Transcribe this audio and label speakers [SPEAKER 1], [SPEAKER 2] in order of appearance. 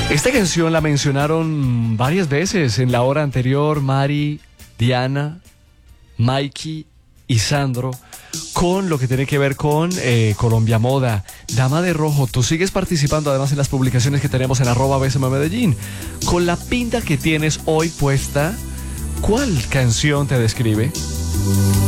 [SPEAKER 1] Esta canción la mencionaron varias veces en la hora anterior Mari, Diana, Mikey y Sandro con lo que tiene que ver con Colombia Moda. Dama de Rojo, tú sigues participando además en las publicaciones que tenemos en @BSMMedellín. Con la pinta que tienes hoy puesta, ¿cuál canción te describe?